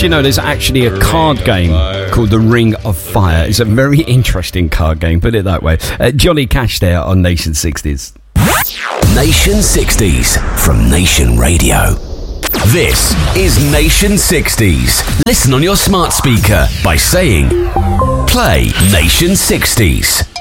you know there's actually a card game called The Ring of Fire? It's a very interesting card game, put it that way. Johnny Cash there on Nation 60s. Nation 60s from Nation Radio. This is Nation 60s. Listen on your smart speaker by saying, play Nation 60s.